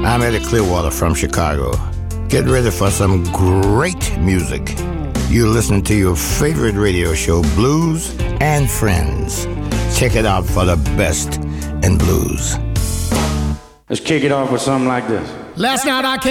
I'm Eddie Clearwater from Chicago. Get ready for some great music. You're listening to your favorite radio show, Blues and Friends. Check it out for the best in blues. Let's kick it off with something like this. Last night I came